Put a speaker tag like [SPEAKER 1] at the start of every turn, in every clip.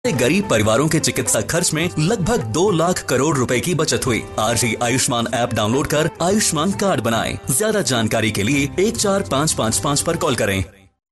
[SPEAKER 1] गरीब परिवारों के चिकित्सा खर्च में लगभग 2 लाख करोड़ रुपए की बचत हुई। आज ही आयुष्मान ऐप डाउनलोड कर आयुष्मान कार्ड बनाएं। ज्यादा जानकारी के लिए 14555 पर कॉल करें।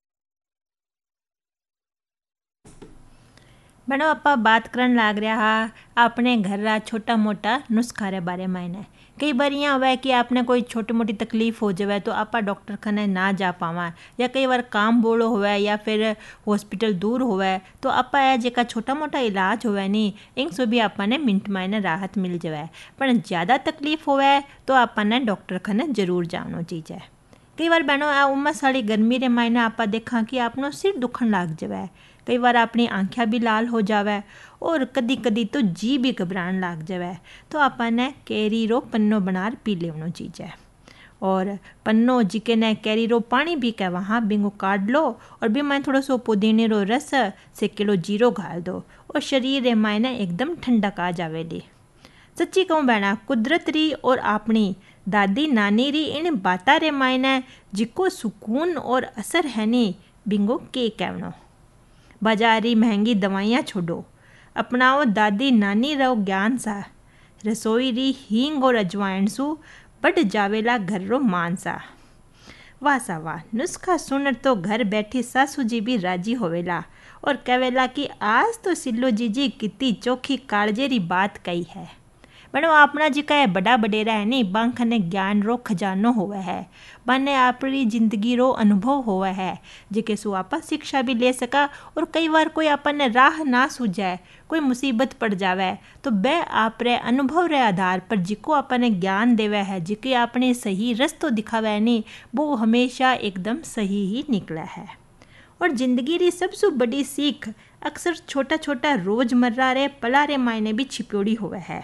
[SPEAKER 2] मैडम आप बात करन लाग रहा हा अपने घर रा छोटा मोटा नुस्खा रे बारे में। कई बार यहाँ हुआ कि आपने कोई छोटी मोटी तकलीफ हो जाए तो आप डॉक्टर खाने ना जा पावा, या कई बार काम बोलो होवे या फिर हॉस्पिटल दूर होवे तो आप जेका छोटा मोटा इलाज होवे नी इन से भी आपने मिनट में राहत मिल जाए। पर ज़्यादा तकलीफ होवे तो आपने डॉक्टर खाने जरूर जाना चाहिए। कई बार बहनों आ उमस वाली गर्मी रे मायने आप देखा कि आपनो सिर दुखन लग जाए, कई बार अपनी आँखें भी लाल हो जावे और कदी कदी तो जी भी घबराने लग जावे। तो आपने कैरी रो पन्नो बनार पी लेना चाहिए। और पन्नो जिके ने कैरी रो पानी भी के वहाँ बिंगो काट लो और भी मैं थोड़ा सो पुदीने रो रस से किलो जीरो घाल दो और शरीर रे मायने एकदम ठंडक आ जावेली। सच्ची कहूँ बहना कुदरत री और अपनी दादी नानी री इन बाता रे मायने जिको सुकून और असर है नी बिंगो के कहनो। बाजारी महंगी दवाइयाँ छोड़ो, अपनाओ दादी नानी रो ज्ञान सा। रसोई री हींग और अजवाइन सु बढ़ जावेला घर रो मान सा। वाह सा वाह, नुस्खा सुन तो घर बैठी सासू जी भी राजी होवेला और कहेला कि आज तो सिल्लो जी कितनी चोखी कालजे री बात कही है। मैडम अपना जिका बड़ा बडेरा है नी बांख ने ज्ञान रो खजानो होवे है, बने अपनी जिंदगी रो अनुभव होवे है जिके सु आप शिक्षा भी ले सका। और कई बार कोई अपन राह ना सूझे, कोई मुसीबत पड़ जावे तो बे आप रे अनुभव रे आधार पर जिको अपने ज्ञान देवे है, जिके अपने सही रस्तो दिखावे नी वो हमेशा एकदम सही ही निकला है। और जिंदगी री सबसे बड़ी सीख अक्सर छोटा छोटा रोजमर्रा रे पला रे मायने भी छिपोड़ी होवे है।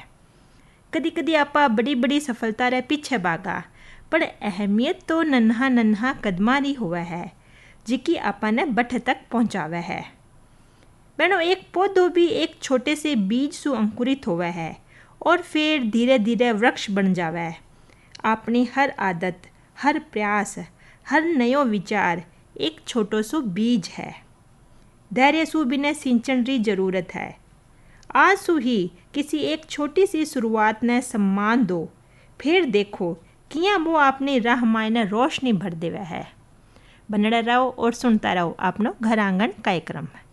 [SPEAKER 2] कदी कदी आप बड़ी बड़ी सफलता रे पीछे भागा, पर अहमियत तो नन्हा नन्हा कदमा री हुआ है जिकी आपने बठ तक पहुँचावे है। बहनों एक पौधो भी एक छोटे से बीज सु अंकुरित हुआ है और फिर धीरे धीरे वृक्ष बन जावे। अपनी हर आदत, हर प्रयास, हर नयो विचार एक छोटो सो बीज है। धैर्य सु बिना सिंचन री जरूरत है। आज सु ही किसी एक छोटी सी शुरुआत ने सम्मान दो, फिर देखो किया वो अपनी राह मायने रोशनी भर देवे है। बनड़े रहो और सुनता रहो अपनो घर आंगन कार्यक्रम।